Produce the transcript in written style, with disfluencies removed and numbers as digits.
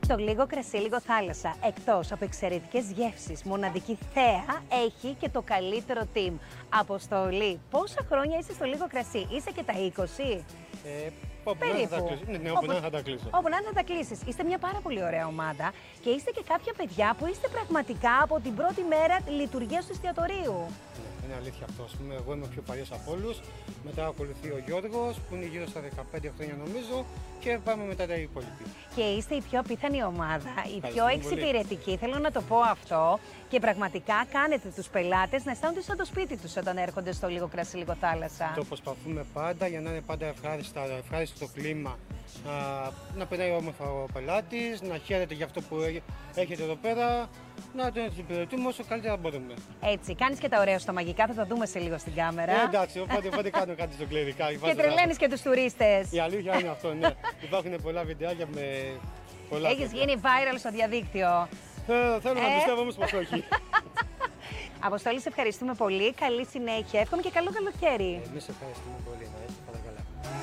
Στο Λίγο Κρασί, Λίγο Θάλασσα, εκτός από εξαιρετικές γεύσεις, μοναδική θέα, έχει και το καλύτερο team. Αποστολή, πόσα χρόνια είσαι στο Λίγο Κρασί, είσαι και τα 20? Όπου να θα τα κλείσω. Ναι, όπου να θα τα κλείσω. Όπου να θα τα κλείσεις. Είστε μια πάρα πολύ ωραία ομάδα και είστε και κάποια παιδιά που είστε πραγματικά από την πρώτη μέρα λειτουργίας του εστιατορίου. Είναι αλήθεια αυτό. Ας πούμε, εγώ είμαι ο πιο παλιός από όλους. Μετά ακολουθεί ο Γιώργος, που είναι γύρω στα 15 χρόνια νομίζω, και πάμε μετά τα υπόλοιποι. Και είστε η πιο απίθανη ομάδα, η πιο πολύ. εξυπηρετική, θέλω να το πω αυτό. Και πραγματικά κάνετε τους πελάτες να αισθάνονται σαν το σπίτι τους όταν έρχονται στο Λίγο Κρασί, Λίγο Θάλασσα. Το προσπαθούμε πάντα για να είναι πάντα ευχάριστο το κλίμα. Να περνάει όμορφα ο πελάτης, να χαίρεται για αυτό που έχετε εδώ πέρα, να τον εξυπηρετούμε όσο καλύτερα μπορούμε. Έτσι, κάνεις και τα ωραία στο μαγικά, θα τα δούμε σε λίγο στην κάμερα. Εντάξει, οπότε κάνω κάτι στο κληρικά. Και τρελαίνεις και τους τουρίστες. Η αλήθεια είναι αυτό, ναι. Υπάρχουν πολλά βιντεάκια με πολλά. Έχεις γίνει viral στο διαδίκτυο. Θέλω να πιστεύω όμως πως όχι. Αποστόλη, σε ευχαριστούμε πολύ. Καλή συνέχεια. Εύχομαι και καλό καλοκαίρι. Εμείς ευχαριστούμε πολύ. Να είστε καλά.